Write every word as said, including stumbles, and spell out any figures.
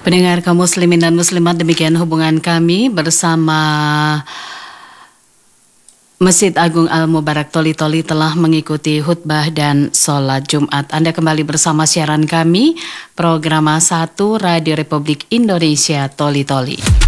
Pendengar kaum muslimin dan muslimat, demikian hubungan kami bersama Masjid Agung Al-Mubarak Toli-Toli telah mengikuti khutbah dan sholat Jumat. Anda kembali bersama siaran kami, program satu Radio Republik Indonesia Toli-Toli.